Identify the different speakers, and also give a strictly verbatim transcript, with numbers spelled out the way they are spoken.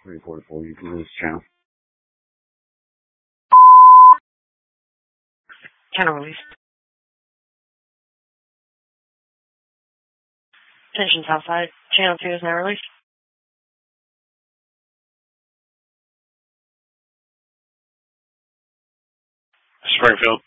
Speaker 1: three forty-four, you can release channel.
Speaker 2: Channel released. Attention Southside. Channel two is now released.
Speaker 3: Springfield.